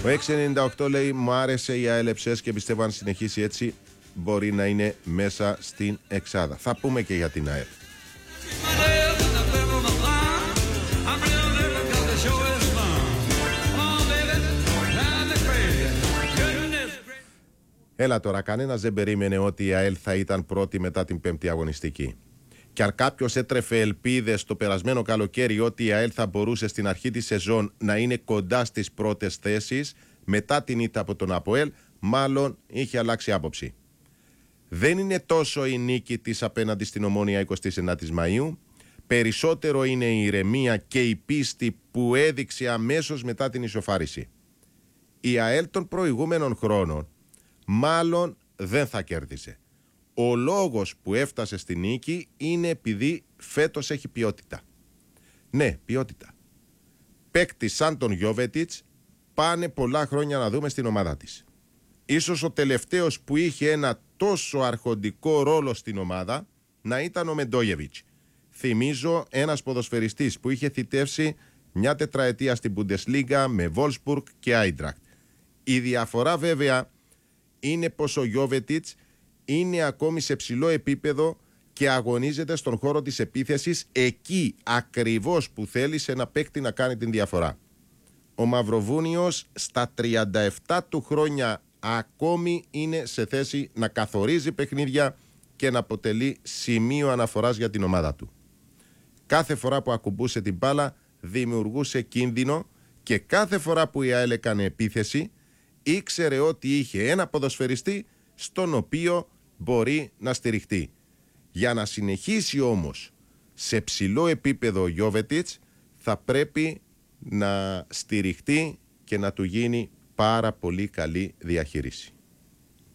Ο 698 λέει: μου άρεσε η ΑΕΛ Εψές και πιστεύω αν συνεχίσει έτσι μπορεί να είναι μέσα στην εξάδα. Θα πούμε και για την ΑΕΛ. Έλα τώρα, κανένας δεν περίμενε ότι η ΑΕΛ θα ήταν πρώτη μετά την πέμπτη αγωνιστική. Και αν κάποιος έτρεφε ελπίδες το περασμένο καλοκαίρι ότι η ΑΕΛ θα μπορούσε στην αρχή της σεζόν να είναι κοντά στις πρώτες θέσεις μετά την ήττα από τον ΑΠΟΕΛ, μάλλον είχε αλλάξει άποψη. Δεν είναι τόσο η νίκη της απέναντι στην Ομόνοια 29 Μαΐου, περισσότερο είναι η ηρεμία και η πίστη που έδειξε αμέσως μετά την ισοφάριση. Η ΑΕΛ των προηγούμενων χρόνων μάλλον δεν θα κέρδισε. Ο λόγος που έφτασε στη νίκη είναι επειδή φέτος έχει ποιότητα. Ναι, ποιότητα. Παίκτης σαν τον Γιόβετιτς πάνε πολλά χρόνια να δούμε στην ομάδα της. Ίσως ο τελευταίος που είχε ένα τόσο αρχοντικό ρόλο στην ομάδα να ήταν ο Μεντόγεβιτς. Θυμίζω ένας ποδοσφαιριστής που είχε θητεύσει μια τετραετία στην Bundesliga με Βόλσμπουργκ και Άιντρακτ. Η διαφορά βέβαια είναι πως ο Γιόβετιτς είναι ακόμη σε ψηλό επίπεδο και αγωνίζεται στον χώρο της επίθεσης εκεί ακριβώς που θέλησε να παίκτη να κάνει την διαφορά. Ο Μαυροβούνιος στα 37 του χρόνια ακόμη είναι σε θέση να καθορίζει παιχνίδια και να αποτελεί σημείο αναφοράς για την ομάδα του. Κάθε φορά που ακουμπούσε την μπάλα δημιουργούσε κίνδυνο και κάθε φορά που η ΑΕΛ έκανε επίθεση ήξερε ότι είχε ένα ποδοσφαιριστή στον οποίο μπορεί να στηριχτεί. Για να συνεχίσει όμως σε ψηλό επίπεδο ο Γιόβετιτς θα πρέπει να στηριχτεί και να του γίνει πάρα πολύ καλή διαχείριση.